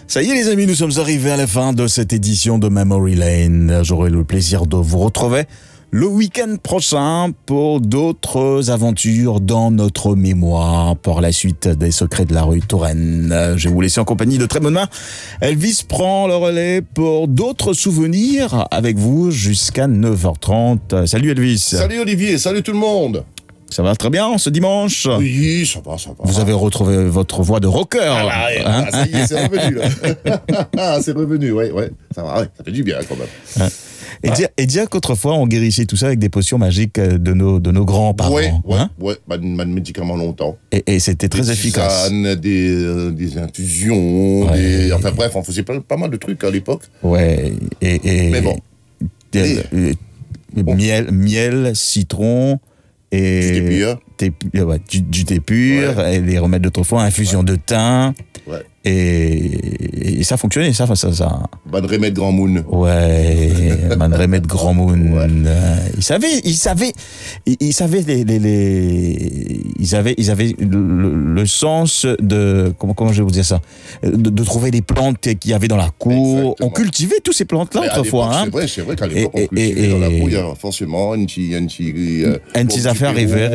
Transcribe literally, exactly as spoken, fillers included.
Ça y est les amis, nous sommes arrivés à la fin de cette édition de Memory Lane. J'aurai le plaisir de vous retrouver le week-end prochain pour d'autres aventures dans notre mémoire pour la suite des secrets de la rue Touraine. Je vais vous laisser en compagnie de très bonnes mains. Elvis prend le relais pour d'autres souvenirs avec vous jusqu'à neuf heures trente. Salut Elvis. Salut Olivier, salut tout le monde. Ça va très bien ce dimanche? Oui, ça va, ça va. Vous avez retrouvé votre voix de rocker. Ah, là, hein ah, ça y est, c'est revenu là. c'est revenu, ouais, ouais. Ça va, ouais, ça fait du bien quand même. Et, ah. dire, et dire qu'autrefois, on guérissait tout ça avec des potions magiques de nos, de nos grands-parents. Oui, ouais, hein ouais, bah, de médicaments longtemps. Et, et c'était très des efficace. Tisanes, des, euh, des infusions, ouais. des... enfin bref, on faisait pas, pas mal de trucs à l'époque. Ouais, et... et Mais bon. Des, et... Bon. Miel, miel, citron... Et du thé pur. Thé, ouais, du, du thé pur, ouais. Et les remèdes d'autrefois, infusion ouais. de thym. Ouais. Et, et ça fonctionnait, ça, ça, ça. Ban remède Grand Moon. Ouais, ban remède Grand Moon. Ouais. Ils savaient, ils savaient, ils, ils savaient les, les, les, ils avaient, ils avaient le, le sens de, comment, comment je vais vous dire ça, de, de trouver des plantes qu'il y avait dans la cour. Exactement. On cultivait tous ces plantes-là autrefois. Hein. C'est vrai, c'est vrai qu'à l'époque, et, on cultivait et, dans la cour, il y a forcément une petite, une petite, une petite affaire arrivée.